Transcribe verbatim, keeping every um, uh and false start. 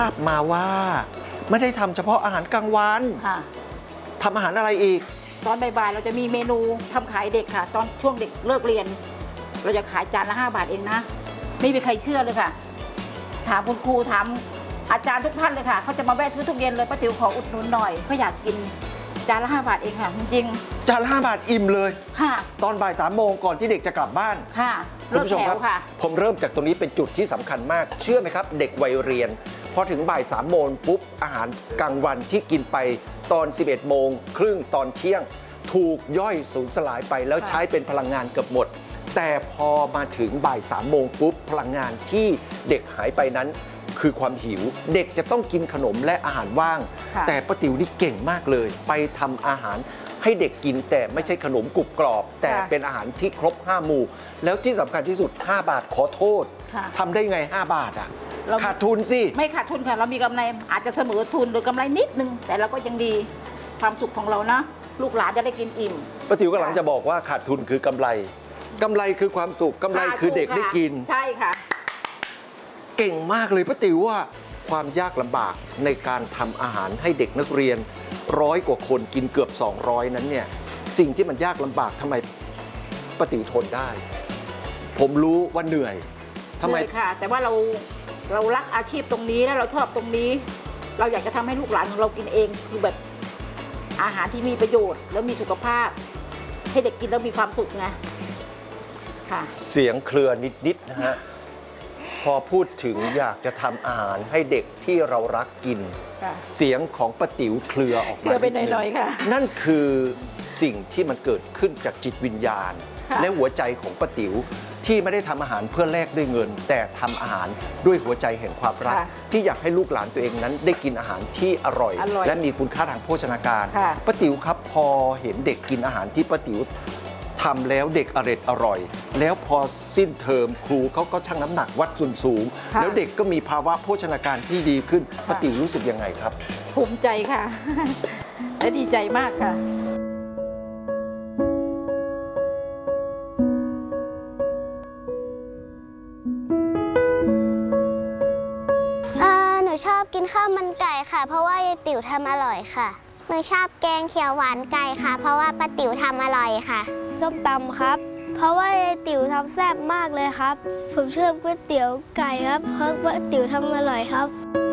ราบมาว่าไม่ได้ทำเฉพาะอาหารกลางวันค่ะทำอาหารอะไรอีกตอนบ่ายๆเราจะมีเมนูทำขายเด็กค่ะ ตอนช่วงเด็กเลิกเรียน เราจะขายจานละห้าบาทเองนะไม่มีใครเชื่อเลยค่ะถามคุณครูถามอาจารย์ทุกท่านเลยค่ะเขาจะมาแวะซื้อทุกเย็นเลยป้าติ๋วขออุดหนุนหน่อยเขาอยากกินจานละห้าบาทเองค่ะจริงๆจานละห้าบาทอิ่มเลยค่ะตอนบ่ายสามโมงก่อนที่เด็กจะกลับบ้านค่ะคุณผู้ชมครับผมเริ่มจากตรงนี้เป็นจุดที่สำคัญมากเชื่อไหมครับเด็กวัยเรียนพอถึงบ่ายสามโมงปุ๊บอาหารกลางวันที่กินไปตอนสิบเอ็ดโมงครึ่งตอนเที่ยงถูกย่อยสูญสลายไปแล้วใช้เป็นพลังงานเกือบหมดแต่พอมาถึงบ่ายสามโมงปุ๊บพลังงานที่เด็กหายไปนั้นคือความหิวเด็กจะต้องกินขนมและอาหารว่างแต่ป้าติ๋วนี่เก่งมากเลยไปทำอาหารให้เด็กกินแต่ไม่ใช่ขนมกรุบกรอบแต่เป็นอาหารที่ครบห้าหมู่แล้วที่สำคัญที่สุดห้าบาทขอโทษทำได้ไงห้าบาทอ่ะขาดทุนสิไม่ขาดทุนค่ะเรามีกำไรอาจจะเสมอทุนหรือกำไรนิดนึงแต่เราก็ยังดีความสุขของเรานะลูกหลานจะได้กินอิ่มป้าติ๋วกำลังจะบอกว่าขาดทุนคือกำไรกำไรคือความสุขกำไรคือเด็กได้กินใช่ค่ะเก่งมากเลยป้าติ๋วว่าความยากลำบากในการทำอาหารให้เด็กนักเรียนร้อยกว่าคนกินเกือบสองร้อยนั้นเนี่ยสิ่งที่มันยากลำบากทำไมป้าติ๋วทนได้ผมรู้ว่าเหนื่อยทำไมค่ะแต่ว่าเราเรารักอาชีพตรงนี้และเราชอบตรงนี้เราอยากจะทำให้ลูกหลานของเรากินเองคือแบบอาหารที่มีประโยชน์แล้วมีสุขภาพให้เด็กกินแล้วมีความสุขไงค่ะเสียงเครือนิดๆนะฮะพอพูดถึงอยากจะทำอาหารให้เด็กที่เรารักกินเสียงของป้าติ๋วเครือออกมาเครือไปหน่อยๆค่ะนั่นคือสิ่งที่มันเกิดขึ้นจากจิตวิญญาณและหัวใจของป้าติ๋วที่ไม่ได้ทำอาหารเพื่อแลกด้วยเงินแต่ทำอาหารด้วยหัวใจแห่งความรักที่อยากให้ลูกหลานตัวเองนั้นได้กินอาหารที่อร่อยและมีคุณค่าทางโภชนาการป้าติ๋วครับพอเห็นเด็กกินอาหารที่ป้าติ๋วทำแล้วเด็กอร่อยอร่อยแล้วพอสิ้นเทอมครูเขาก็ชั่งน้ำหนักวัดส่วนสูงแล้วเด็กก็มีภาวะโภชนาการที่ดีขึ้นป้าติ๋วรู้สึกยังไงครับภูมิใจค่ะและดีใจมากค่ะหนูชอบกินข้าวมันไก่ค่ะเพราะว่ายายติ๋วทำอร่อยค่ะหนูชอบแกงเขียวหวานไก่ค่ะเพราะว่าป้าติ๋วทำอร่อยค่ะส้มตำครับเพราะว่ายายติ๋วทำแซ่บมากเลยครับผมชอบก๋วยเตี๋ยวไก่ครับเพราะป้าติ๋วทำอร่อยครับ